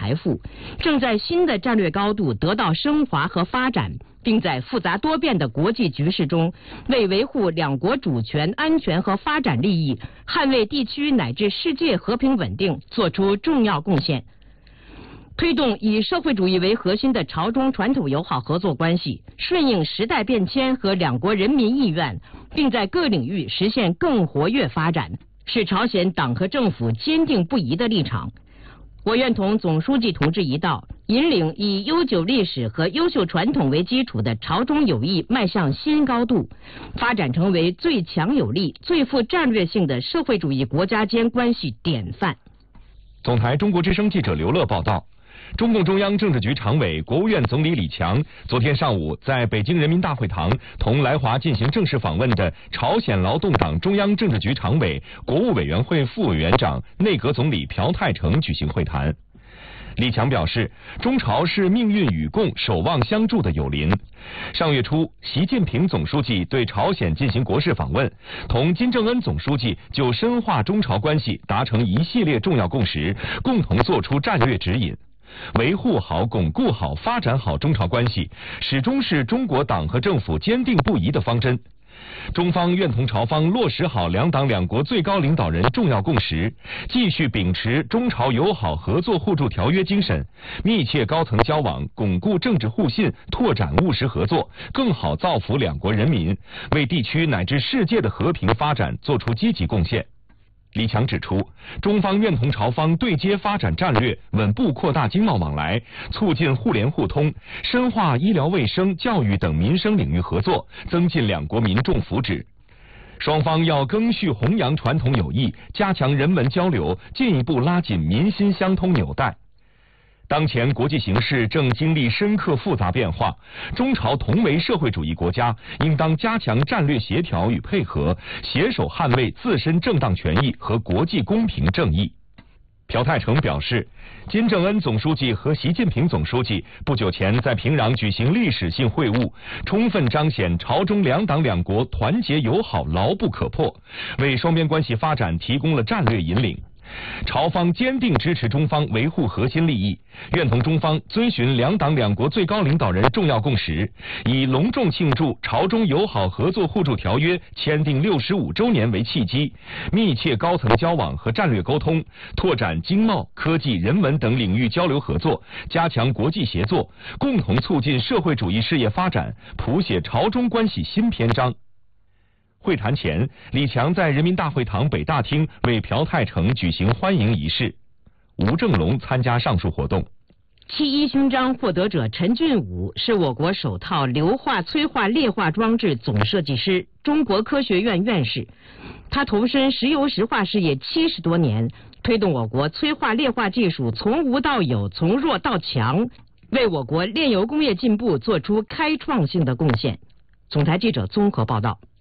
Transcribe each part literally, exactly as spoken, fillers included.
财富，正在新的战略高度得到升华和发展，并在复杂多变的国际局势中，为维护两国主权、安全和发展利益，捍卫地区乃至世界和平稳定做出重要贡献。推动以社会主义为核心的朝中传统友好合作关系，顺应时代变迁和两国人民意愿，并在各领域实现更活跃发展，是朝鲜党和政府坚定不移的立场。我愿同总书记同志一道，引领以悠久历史和优秀传统为基础的朝中友谊迈向新高度，发展成为最强有力、最富战略性的社会主义国家间关系典范。 总台中国之声记者刘乐报道。中共中央政治局常委、国务院总理李强昨天上午在北京人民大会堂同来华进行正式访问的朝鲜劳动党中央政治局常委、国务委员会副委员长、内阁总理朴泰成举行会谈。李强表示，中朝是命运与共、守望相助的友邻。上月初，习近平总书记对朝鲜进行国事访问，同金正恩总书记就深化中朝关系达成一系列重要共识，共同作出战略指引。维护好、巩固好、发展好中朝关系，始终是中国党和政府坚定不移的方针。中方愿同朝方落实好两党两国最高领导人重要共识，继续秉持中朝友好合作互助条约精神，密切高层交往，巩固政治互信，拓展务实合作，更好造福两国人民，为地区乃至世界的和平发展做出积极贡献。李强指出，中方愿同朝方对接发展战略，稳步扩大经贸往来，促进互联互通，深化医疗卫生、教育等民生领域合作，增进两国民众福祉。双方要赓续弘扬传统友谊，加强人文交流，进一步拉紧民心相通纽带。当前国际形势正经历深刻复杂变化，中朝同为社会主义国家，应当加强战略协调与配合，携手捍卫自身正当权益和国际公平正义。朴泰成表示，金正恩总书记和习近平总书记不久前在平壤举行历史性会晤，充分彰显朝中两党两国团结友好牢不可破，为双边关系发展提供了战略引领。朝方坚定支持中方维护核心利益，愿同中方遵循两党两国最高领导人重要共识，以隆重庆祝朝中友好合作互助条约签订六十五周年为契机，密切高层交往和战略沟通，拓展经贸、科技、人文等领域交流合作，加强国际协作，共同促进社会主义事业发展，谱写朝中关系新篇章。会谈前，李强在人民大会堂北大厅为朴泰成举行欢迎仪式。吴正龙参加上述活动。 七一勋章获得者陈俊武是我国首套硫化催化裂化装置总设计师，中国科学院院士。他投身石油石化事业七十多年，推动我国催化裂化技术从无到有、从弱到强，为我国炼油工业进步做出开创性的贡献。总台记者综合报道。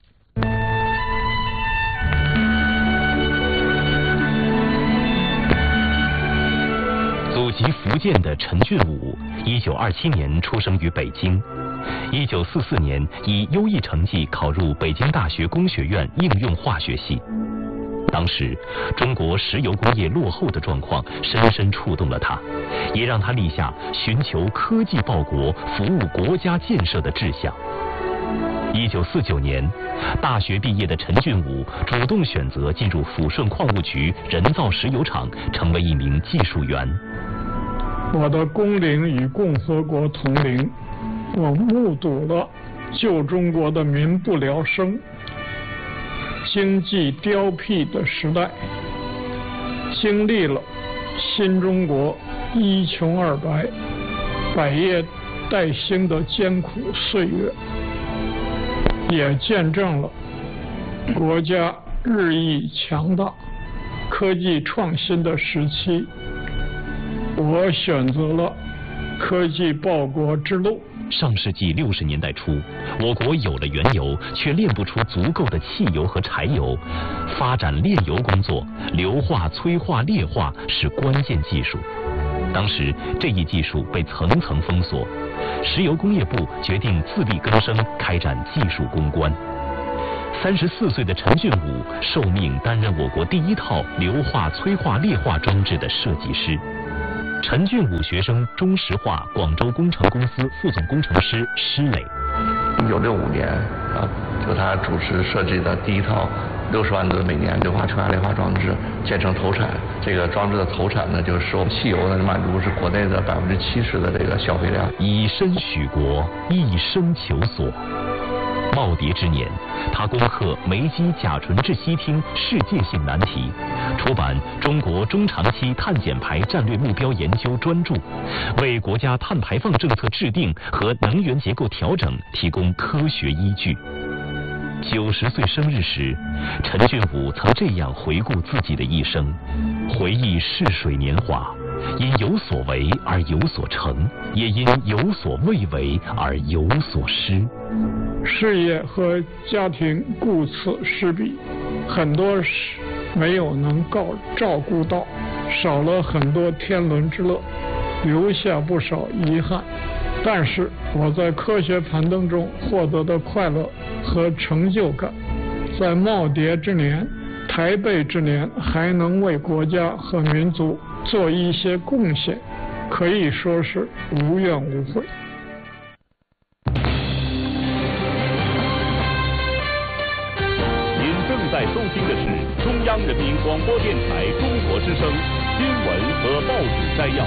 祖籍福建的陈俊武，一九二七年出生于北京，一九四四年以优异成绩考入北京大学工学院应用化学系。当时，中国石油工业落后的状况深深触动了他，也让他立下寻求科技报国、服务国家建设的志向。一九四九年，大学毕业的陈俊武主动选择进入抚顺矿务局人造石油厂，成为一名技术员。 我的工龄与共和国同龄，我目睹了旧中国的民不聊生、经济凋敝的时代，经历了新中国一穷二白、百业待兴的艰苦岁月，也见证了国家日益强大、科技创新的时期。我选择了科技报国之路。 上世纪六十年代初，我国有了原油，却炼不出足够的汽油和柴油。发展炼油工作，硫化催化裂化是关键技术。当时这一技术被层层封锁，石油工业部决定自力更生，开展技术攻关。三十四岁的陈俊武受命担任我国第一套硫化催化裂化装置的设计师。 陈俊武学生中石化广州工程公司副总工程师施磊。 一九六五年啊，就他主持设计的第一套六十万吨每年硫化氢压裂化装置建成投产。这个装置的投产呢，就是说汽油呢满足是国内的百分之七十的这个消费量。 以身许国，一生求索。耄耋之年，他攻克煤基甲醇质烯烃世界性难题，出版《中国中长期碳减排战略目标研究》专著，为国家碳排放政策制定和能源结构调整提供科学依据。九十岁生日时，陈俊武曾这样回顾自己的一生，回忆逝水年华，因有所为而有所成，也因有所未为而有所失。 事业和家庭顾此失彼，很多事没有能够照顾到，少了很多天伦之乐，留下不少遗憾。但是我在科学攀登中获得的快乐和成就感，在耄耋之年、台北之年还能为国家和民族做一些贡献，可以说是无怨无悔。 您正在收听的是中央人民广播电台中国之声新闻和报纸摘要。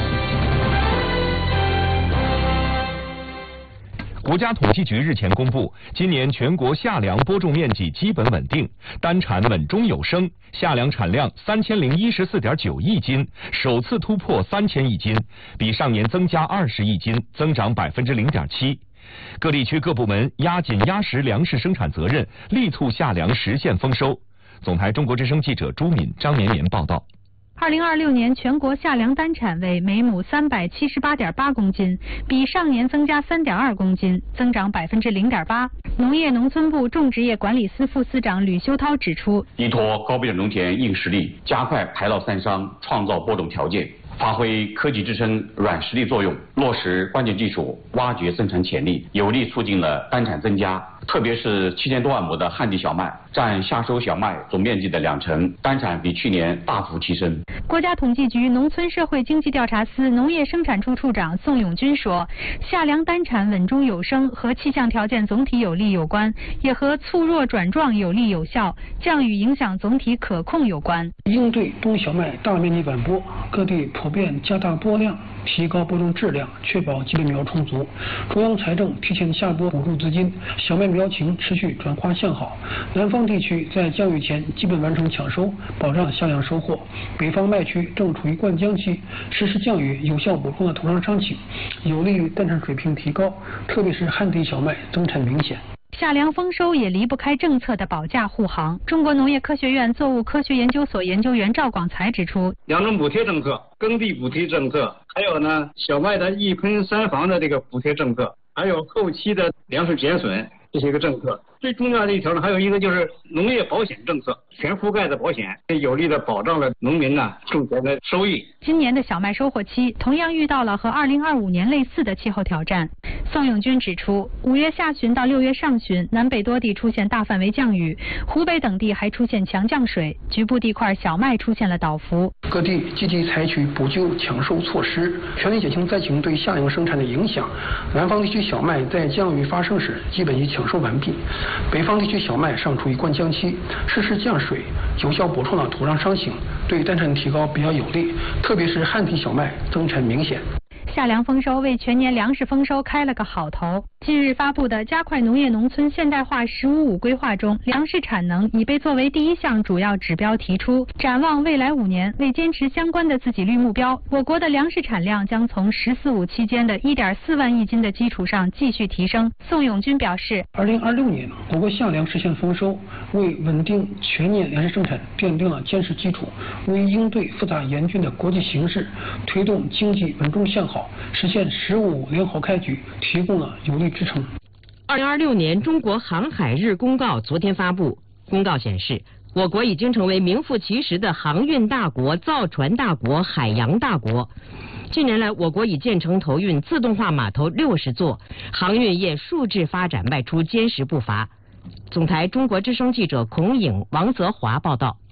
国家统计局日前公布，今年全国夏粮播种面积基本稳定，单产稳中有升，夏粮产量三千零一十四点九亿斤，首次突破三千亿斤，比上年增加二十亿斤，增长百分之零点七。各地区各部门压紧压实粮食生产责任，力促夏粮实现丰收。总台中国之声记者朱敏、张绵绵报道。 二零二六年全国夏粮单产为每亩三百七十八点八公斤，比上年增加三点二公斤，增长百分之零点八。农业农村部种植业管理司副司长吕修涛指出， 依托高标准农田硬实力，加快排涝散伤，创造播种条件，发挥科技支撑软实力作用，落实关键技术，挖掘生产潜力，有力促进了单产增加。特别是七千多万亩的旱地小麦，占夏收小麦总面积的两成，单产比去年大幅提升。 国家统计局农村社会经济调查司农业生产处处长宋永军说，夏粮单产稳中有升和气象条件总体有利有关，也和促弱转壮有力有效，降雨影响总体可控有关。 应对冬小麦大面积晚播，各地普遍加大播量，提高播种质量，确保基本苗充足。中央财政提前下拨补助资金，小麦苗情持续转化向好。南方地区在降雨前基本完成抢收，保障夏粮收获。北方麦区正处于灌浆期，实施降雨有效补充了土壤伤情，有利于单产水平提高，特别是旱地小麦增产明显。 夏粮丰收也离不开政策的保驾护航。中国农业科学院作物科学研究所研究员赵广才指出， 粮种补贴政策、耕地补贴政策，还有呢小麦的一喷三防的这个补贴政策，还有后期的粮食减损这些个政策。最重要的一条呢，还有一个就是农业保险政策，全覆盖的保险，有力的保障了农民呢种田的收益。 今年的小麦收获期同样遇到了和二零二五年类似的气候挑战。宋永军指出，五月下旬到六月上旬，南北多地出现大范围降雨，湖北等地还出现强降水，局部地块小麦出现了倒伏。 各地积极采取补救抢收措施，全力减轻灾情对夏粮生产的影响。南方地区小麦在降雨发生时基本已抢收完毕，北方地区小麦尚处于灌浆期，适时降水，有效补充了土壤伤情，对单产提高比较有利，特别是旱地小麦增产明显。 夏粮丰收为全年粮食丰收开了个好头。近日发布的加快农业农村现代化“十五五”规划中，粮食产能已被作为第一项主要指标提出。展望未来五年，为坚持相关的自给率目标，我国的粮食产量将从“十四五”期间的 一点四万亿斤的基础上继续提升。宋永军表示， 二零二六年我国夏粮实现丰收，为稳定全年粮食生产奠定了坚实基础，为应对复杂严峻的国际形势，推动经济稳中向好，实现“十五五”良好开局提供了有力支撑。 二零二六年中国航海日公告昨天发布，公告显示，我国已经成为名副其实的航运大国、造船大国、海洋大国。近年来，我国已建成投运自动化码头六十座，航运业数质发展迈出坚实步伐。总台中国之声记者孔颖、王泽华报道。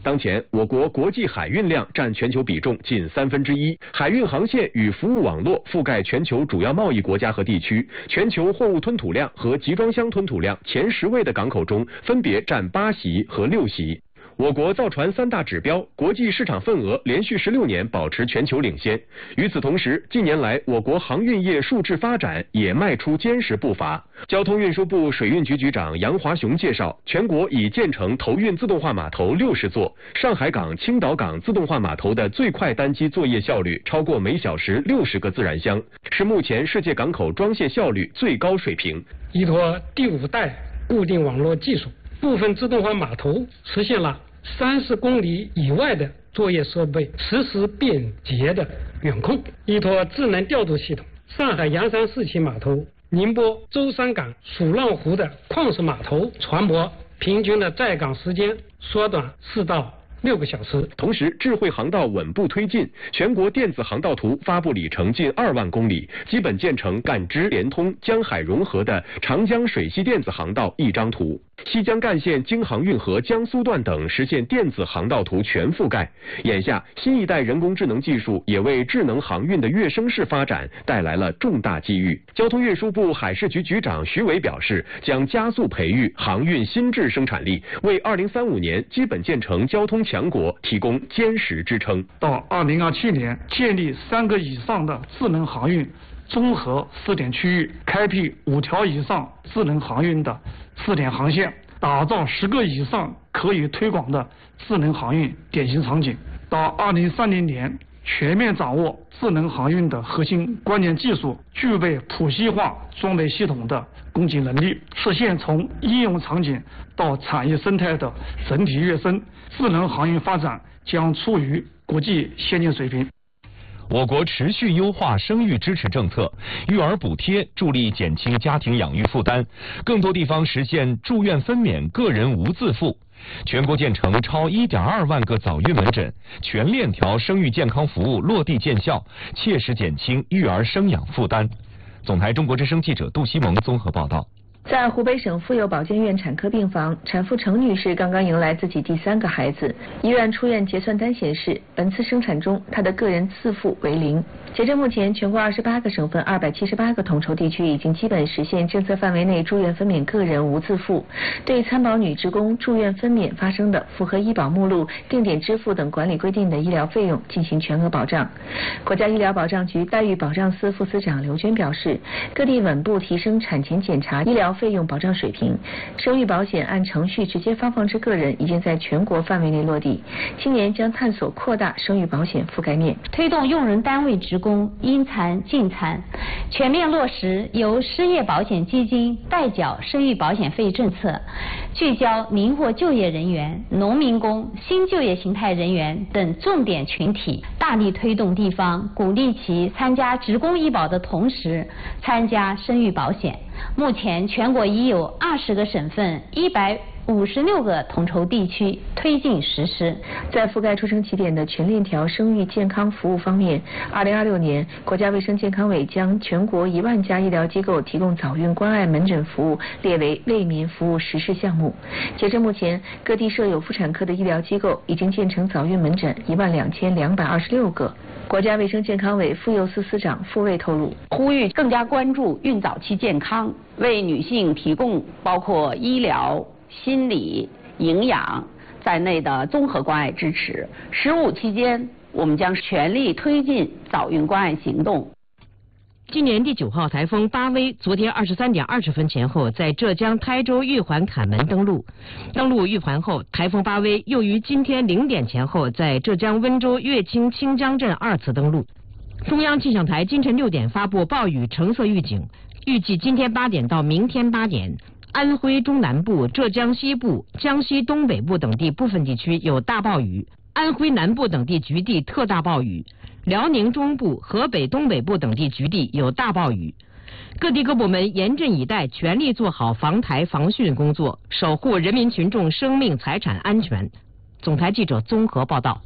当前，我国国际海运量占全球比重近三分之一，海运航线与服务网络覆盖全球主要贸易国家和地区，全球货物吞吐量和集装箱吞吐量前十位的港口中，分别占八席和六席。我国造船三大指标，国际市场份额连续十六年保持全球领先。与此同时，近年来我国航运业数质发展也迈出坚实步伐。交通运输部水运局局长杨华雄介绍，全国已建成投运自动化码头六十座，上海港、青岛港自动化码头的最快单机作业效率超过每小时六十个自然箱，是目前世界港口装卸效率最高水平。 依托第五代固定网络技术，部分自动化码头实现了三十公里以外的作业设备实时便捷的远控。依托智能调度系统，上海洋山四期码头、宁波舟山港、蜀浪湖的矿石码头船舶平均的在港时间缩短四到六个小时。 同时，智慧航道稳步推进，全国电子航道图发布里程近二万公里，基本建成干支联通、江海融合的长江水系电子航道一张图。西江干线京杭运河江苏段等实现电子航道图全覆盖。眼下，新一代人工智能技术也为智能航运的跃升式发展带来了重大机遇。交通运输部海事局局长徐伟表示，将加速培育航运新质生产力，为二零三五年基本建成交通强国提供坚实支撑。 到二零二七年，建立三个以上的智能航运综合试点区域，开辟五条以上智能航运的试点航线，打造十个以上可以推广的智能航运典型场景。到二零三零年，全面掌握智能航运的核心关键技术，具备普系化装备系统的供给能力，实现从应用场景到产业生态的整体跃升。智能航运发展将处于国际先进水平。 我国持续优化生育支持政策，育儿补贴助力减轻家庭养育负担，更多地方实现住院分娩个人无自付。全国建成超 一点二万个早孕门诊，全链条生育健康服务落地见效，切实减轻育儿生养负担。总台中国之声记者杜西蒙综合报道。 在湖北省妇幼保健院产科病房，产妇程女士刚刚迎来自己第三个孩子。医院出院结算单显示，本次生产中她的个人自付为零。截至目前，全国二十八个省份、二百七十八个统筹地区已经基本实现政策范围内住院分娩个人无自付。对参保女职工住院分娩发生的符合医保目录、定点支付等管理规定的医疗费用进行全额保障。国家医疗保障局待遇保障司副司长刘娟表示，各地稳步提升产前检查医疗费用保障水平，生育保险按程序直接发放至个人已经在全国范围内落地。今年将探索扩大生育保险覆盖面， 推动用人单位职工因残尽残，全面落实由失业保险基金代缴生育保险费政策，聚焦灵活就业人员、农民工、新就业形态人员等重点群体，大力推动地方鼓励其参加职工医保的同时参加生育保险。目前全国已有二十个省份、一百五十六个统筹地区推进实施。 在覆盖出生起点的全链条生育健康服务方面，二零二六年，国家卫生健康委将全国一万家医疗机构提供早孕关爱门诊服务列为为民服务实施项目。截至目前，各地设有妇产科的医疗机构已经建成早孕门诊一万两千两百二十六个。国家卫生健康委妇幼司司长傅卫透露， 呼吁更加关注孕早期健康，为女性提供包括医疗、心理、营养在内的综合关爱支持。十五期间，我们将全力推进早孕关爱行动。 今年第九号台风巴威昨天二十三点二十分前后在浙江台州玉环坎门登陆。登陆玉环后，台风巴威又于今天零点前后在浙江温州乐清清江镇二次登陆。中央气象台今晨六点发布暴雨橙色预警，预计今天八点到明天八点，安徽中南部、浙江西部、江西东北部等地部分地区有大暴雨，安徽南部等地局地特大暴雨，辽宁中部、河北东北部等地局地有大暴雨。各地各部门严阵以待，全力做好防台防汛工作，守护人民群众生命财产安全。总台记者综合报道。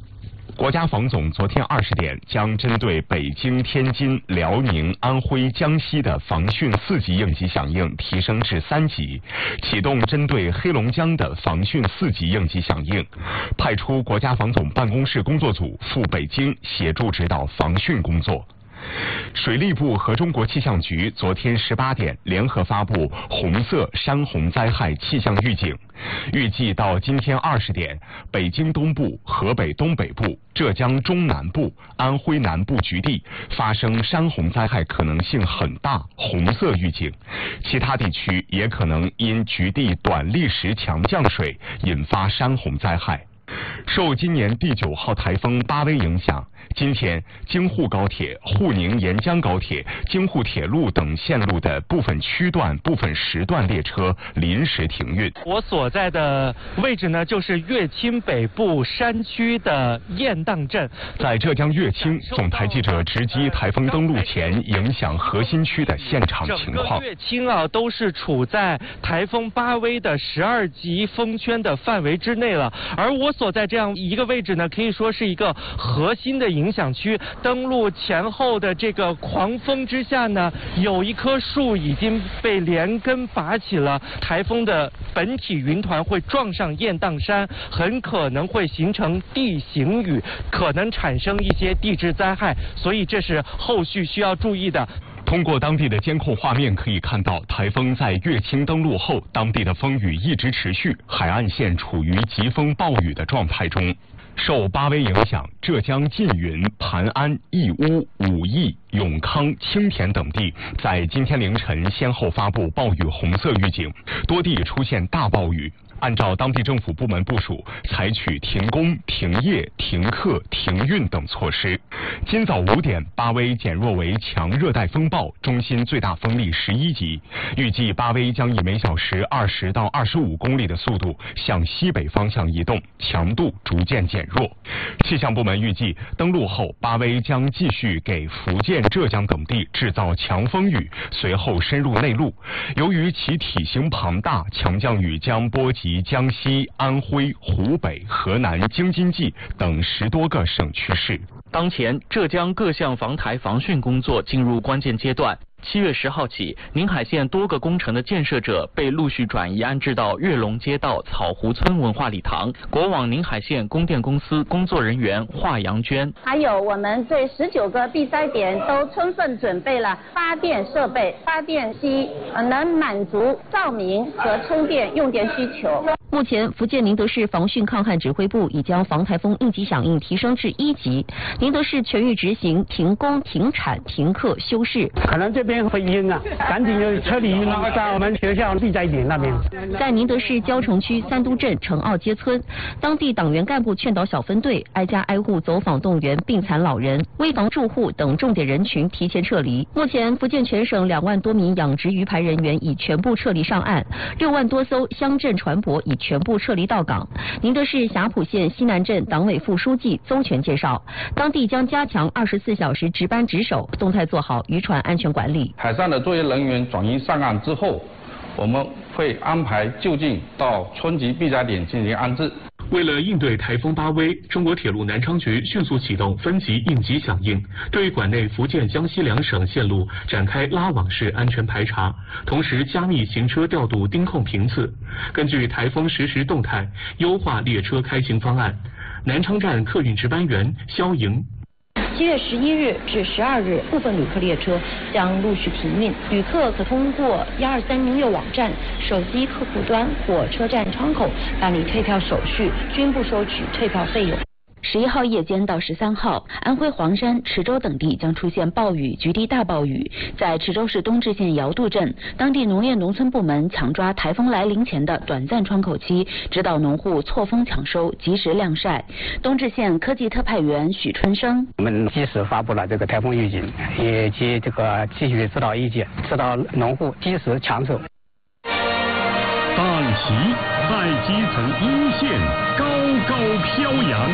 国家防总昨天二十点将针对北京、天津、辽宁、安徽、江西的防汛四级应急响应提升至三级，启动针对黑龙江的防汛四级应急响应，派出国家防总办公室工作组赴北京协助指导防汛工作。水利部和中国气象局昨天十八点联合发布红色山洪灾害气象预警，预计到今天二十点，北京东部、河北东北部、浙江中南部、安徽南部局地发生山洪灾害可能性很大，红色预警。其他地区也可能因局地短历时强降水引发山洪灾害。受今年第九号台风巴威影响，今天京沪高铁、沪宁沿江高铁、京沪铁路等线路的部分区段、部分时段列车临时停运。 我所在的位置呢，就是乐清北部山区的雁荡镇。 在浙江乐清，总台记者直击台风登陆前影响核心区的现场情况。 整个乐清啊，都是处在台风巴威的十二级风圈的范围之内了，而我所在这样一个位置呢，可以说是一个核心的影响区。登陆前后的这个狂风之下呢，有一棵树已经被连根拔起了，台风的本体云团会撞上雁荡山，很可能会形成地形雨，可能产生一些地质灾害，所以这是后续需要注意的。 通过当地的监控画面可以看到，台风在乐清登陆后，当地的风雨一直持续，海岸线处于疾风暴雨的状态中。受巴威影响，浙江缙云、盘安、义乌、武义、永康、青田等地在今天凌晨先后发布暴雨红色预警，多地出现大暴雨。按照当地政府部门部署，采取停工、停业、停课、停运等措施。今早五点，巴威减弱为强热带风暴，中心最大风力十一级，预计巴威将以每小时二十到二十五公里的速度向西北方向移动，强度逐渐减弱。气象部门预计，登陆后，巴威将继续给福建、浙江等地制造强风雨，随后深入内陆。由于其体型庞大，强降雨将波及江西、安徽、湖北、河南、京津冀等十多个省区市。 当前，浙江各项防台防汛工作进入关键阶段。七月十号起，宁海县多个工程的建设者被陆续转移安置到跃龙街道草湖村文化礼堂。国网宁海县供电公司工作人员华阳娟， 还有我们对十九个避灾点都充分准备了发电设备、发电机，能满足照明和充电用电需求。 目前，福建宁德市防汛抗旱指挥部已将防台风应急响应提升至一级，宁德市全域执行停工、停产、停课、休市。 可能这边会晕啊，赶紧就撤离在我们学校避灾点那边。 在宁德市蕉城区三都镇城澳街村，当地党员干部劝导小分队挨家挨户走访动员病残老人、危房住户等重点人群提前撤离。目前，福建全省两万多名养殖鱼排人员已全部撤离上岸，六万多艘乡镇船舶已全部撤离到港。宁德市霞浦县西南镇党委副书记邹全介绍，当地将加强二十四小时值班值守，动态做好渔船安全管理。 海上的作业人员转移上岸之后，我们会安排就近到村级避灾点进行安置。 为了应对台风巴威，中国铁路南昌局迅速启动分级应急响应，对管内福建、江西两省线路展开拉网式安全排查，同时加密行车调度盯控频次，根据台风实时动态优化列车开行方案。南昌站客运值班员肖莹。 七月十一日至十二日，部分旅客列车将陆续停运，旅客可通过一二三零六网站、手机客户端或车站窗口办理退票手续，均不收取退票费用。 十一号夜间到十三号，安徽黄山、池州等地将出现暴雨、局地大暴雨。在池州市东至县尧渡镇，当地农业农村部门抢抓台风来临前的短暂窗口期，指导农户错峰抢收，及时晾晒。东至县科技特派员许春生， 我们及时发布了这个台风预警，以及这个继续指导意见，指导农户及时抢收。 大旗在基层一线高高飘扬。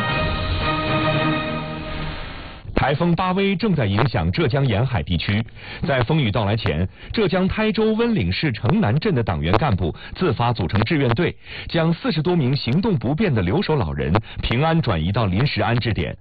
台风巴威正在影响浙江沿海地区，在风雨到来前，浙江台州温岭市城南镇的党员干部自发组成志愿队，将四十多名行动不便的留守老人平安转移到临时安置点。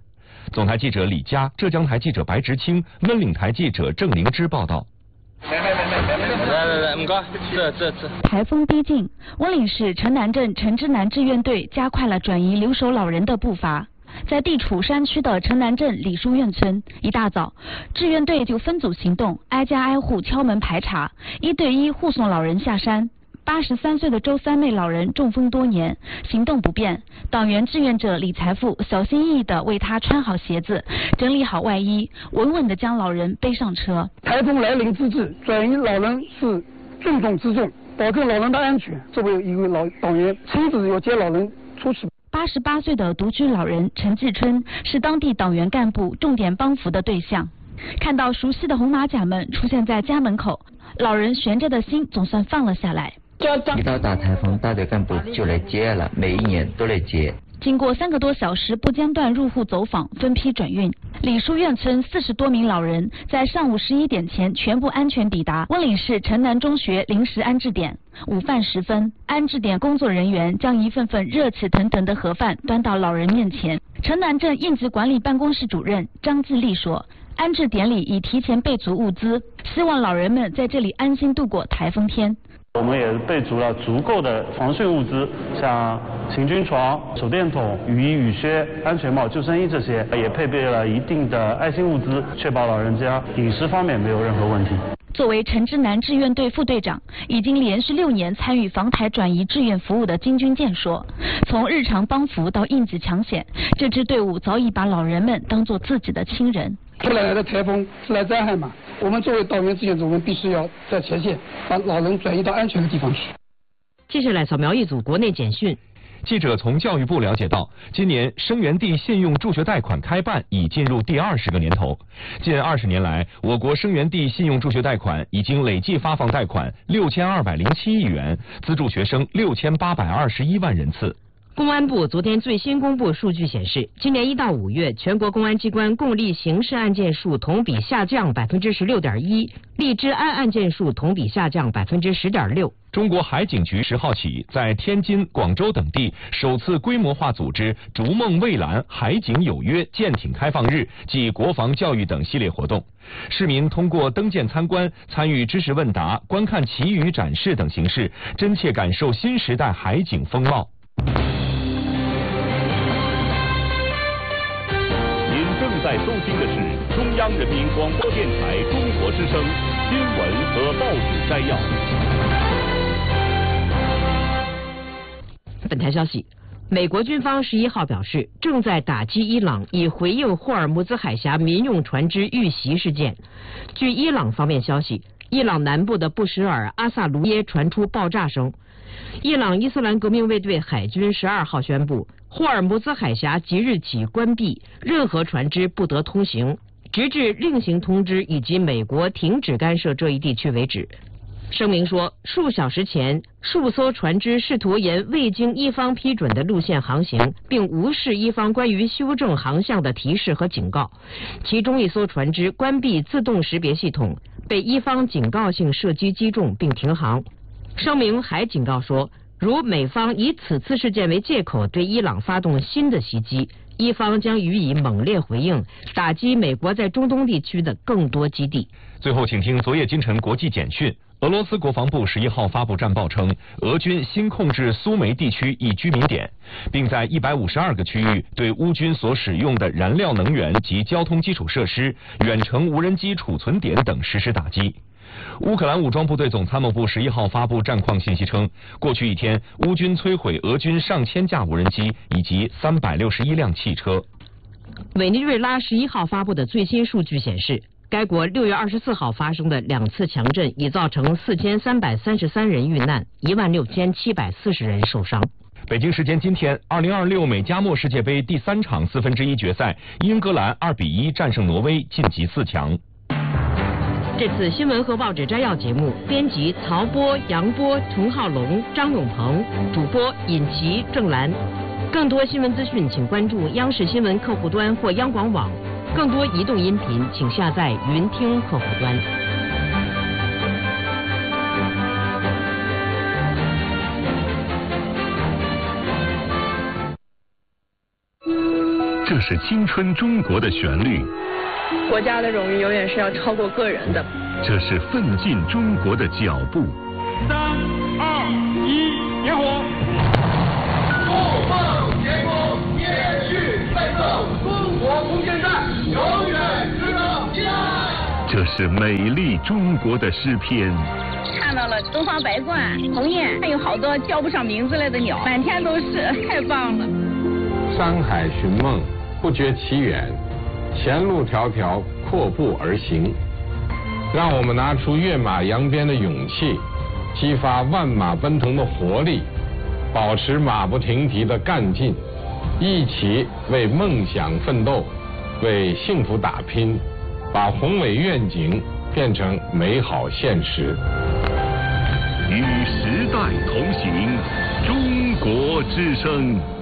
总台记者李佳、浙江台记者白直清、温岭台记者郑灵芝报道。 来来来，唔该，这这这。 台风逼近，温岭市城南镇城之南志愿队加快了转移留守老人的步伐。在地处山区的城南镇李书院村，一大早，志愿队就分组行动，挨家挨户敲门排查，一对一护送老人下山。八十三岁的周三妹老人中风多年，行动不便。党员志愿者李财富小心翼翼地为她穿好鞋子，整理好外衣，稳稳地将老人背上车。 台风来临之际，转移老人是重中之重，保证老人的安全。作为一位老党员，亲自要接老人出去。 八十八岁的独居老人陈继春是当地党员干部重点帮扶的对象。看到熟悉的红马甲们出现在家门口，老人悬着的心总算放了下来。 一到大台风，大队干部就来接了，每一年都来接。 经过三个多小时不间断入户走访，分批转运，李书院村四十多名老人在上午十一点前全部安全抵达温岭市城南中学临时安置点。午饭时分，安置点工作人员将一份份热气腾腾的盒饭端到老人面前。城南镇应急管理办公室主任张继立说，安置点里已提前备足物资，希望老人们在这里安心度过台风天。 我们也备足了足够的防汛物资，像行军床、手电筒、雨衣、雨靴、安全帽、救生衣这些，也配备了一定的爱心物资，确保老人家饮食方面没有任何问题。 作为城之南志愿队副队长，已经连续六年参与防台转移志愿服务的金军健说，从日常帮扶到应急抢险，这支队伍早已把老人们当作自己的亲人。 突然来的台风，自然灾害嘛，我们作为党员志愿者，我们必须要在前线把老人转移到安全的地方去。 接下来扫描一组国内简讯。 记者从教育部了解到，今年生源地信用助学贷款开办已进入第二十个年头。近二十年来，我国生源地信用助学贷款已经累计发放贷款六千二百零七亿元，资助学生六千八百二十一万人次。 公安部昨天最新公布数据显示，今年一到五月，全国公安机关共立刑事案件数同比下降百分之十六点一，立治安案件数同比下降百分之十点六。 中国海警局十号起在天津、广州等地首次规模化组织“逐梦蔚蓝海警有约”舰艇开放日暨国防教育等系列活动。市民通过登舰参观、参与知识问答、观看旗语展示等形式，真切感受新时代海警风貌。 您正在收听的是中央人民广播电台中国之声新闻和报纸摘要。 本台消息，美国军方十一号表示，正在打击伊朗以回应霍尔木兹海峡民用船只遇袭事件。据伊朗方面消息，伊朗南部的布什尔阿萨卢耶传出爆炸声。伊朗伊斯兰革命卫队海军十二号宣布，霍尔木兹海峡即日起关闭，任何船只不得通行，直至另行通知以及美国停止干涉这一地区为止。声明说，数小时前，数艘船只试图沿未经伊方批准的路线航行，并无视伊方关于修正航向的提示和警告。其中一艘船只关闭自动识别系统，被伊方警告性射击击中并停航。声明还警告说，如美方以此次事件为借口对伊朗发动新的袭击，伊方将予以猛烈回应，打击美国在中东地区的更多基地。 最后，请听昨夜今晨国际简讯。俄罗斯国防部十一号发布战报称，俄军新控制苏梅地区一居民点，并在一百五十二个区域对乌军所使用的燃料能源及交通基础设施、远程无人机储存点等实施打击。乌克兰武装部队总参谋部十一号发布战况信息称，过去一天，乌军摧毁俄军上千架无人机以及三百六十一辆汽车。 委内瑞拉十一号发布的最新数据显示，该国六月二十四号发生的两次强震已造成四千三百三十三人遇难，一万六千七百四十人受伤。 北京时间今天，二零二六美加墨世界杯第三场四分之一决赛，英格兰二比一战胜挪威，晋级四强。 这次新闻和报纸摘要节目，编辑曹波、杨波、童浩龙、张永鹏，主播尹奇、郑兰。更多新闻资讯，请关注央视新闻客户端或央广网。更多移动音频，请下载云听客户端。 这这是青春中国的旋律。 国家的荣誉永远是要超过个人的。 这是奋进中国的脚步。 三二一，点火！共奉天宫，延续奋斗，中国从现在永远值得信赖。 这是美丽中国的诗篇。 看到了东方白鹳、鸿雁，还有好多叫不上名字来的鸟，满天都是，太棒了。 山海寻梦，不觉其远，前路迢迢，阔步而行。让我们拿出跃马扬鞭的勇气，激发万马奔腾的活力，保持马不停蹄的干劲，一起为梦想奋斗，为幸福打拼，把宏伟愿景变成美好现实。 与时代同行，中国之声。